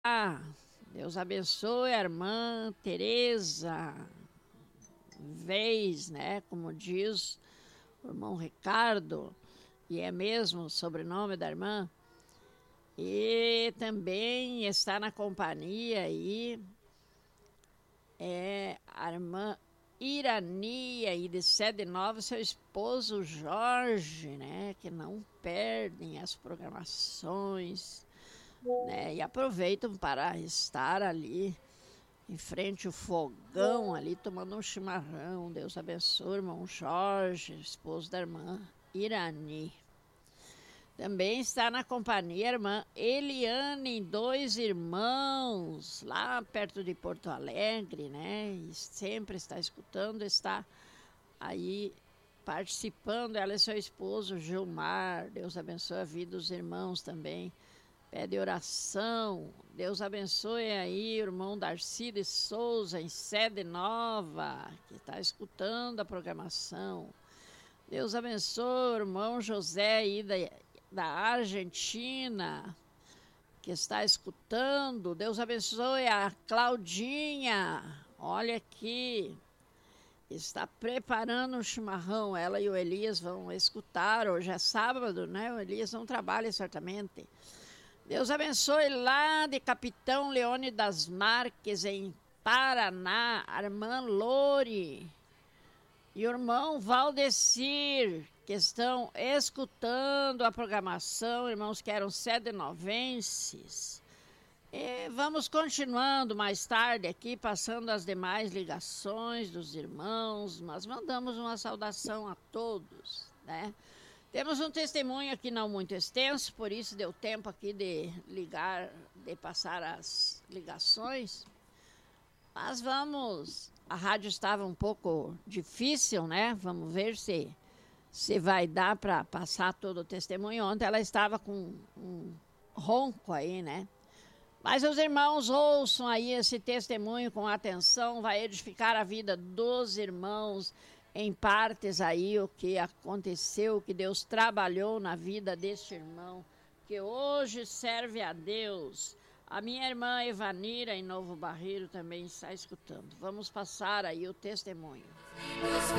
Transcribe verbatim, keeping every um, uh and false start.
Ah, Deus abençoe a irmã Tereza Vez, né? Como diz o irmão Ricardo, e é mesmo o sobrenome da irmã. E também está na companhia aí é a irmã Irani aí de Sede Nova, seu esposo Jorge, né? Que não perdem as programações, né? E aproveitam para estar ali em frente ao fogão, ali tomando um chimarrão. Deus abençoe, irmão Jorge, esposo da irmã Irani. Também está na companhia a irmã Eliane, dois irmãos, lá perto de Porto Alegre, né? E sempre está escutando, está aí participando. Ela e seu esposo Gilmar. Deus abençoe a vida dos irmãos também. Pede oração. Deus abençoe aí o irmão Darcy de Souza, em Sede Nova, que está escutando a programação. Deus abençoe o irmão José aí da, da Argentina, que está escutando. Deus abençoe a Claudinha. Olha aqui, está preparando um chimarrão. Ela e o Elias vão escutar. Hoje é sábado, né? O Elias não trabalha certamente. Deus abençoe lá de Capitão Leone das Marques, em Paraná, a irmã Lore e o irmão Valdecir, que estão escutando a programação, irmãos que eram sedenovenses. E vamos continuando mais tarde aqui, passando as demais ligações dos irmãos, mas mandamos uma saudação a todos, né? Temos um testemunho aqui não muito extenso, por isso deu tempo aqui de ligar, de passar as ligações. Mas vamos, a rádio estava um pouco difícil, né? Vamos ver se, se vai dar para passar todo o testemunho. Ontem ela estava com um ronco aí, né? Mas os irmãos ouçam aí esse testemunho com atenção, vai edificar a vida dos irmãos, em partes aí o que aconteceu, o que Deus trabalhou na vida deste irmão, que hoje serve a Deus. A minha irmã Evanira, em Novo Barreiro, também está escutando. Vamos passar aí o testemunho.